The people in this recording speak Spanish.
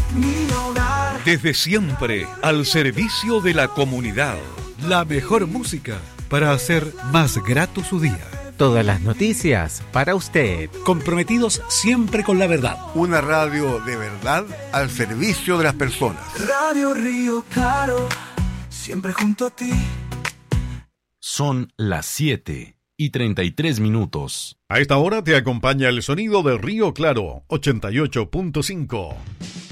mi hogar. Desde siempre, al servicio de la comunidad. La mejor música para hacer más grato su día. Todas las noticias para usted. Comprometidos siempre con la verdad. Una radio de verdad al servicio de las personas. Radio Río Claro, siempre junto a ti. Son las 7:33. A esta hora te acompaña el sonido de Río Claro, 88.5.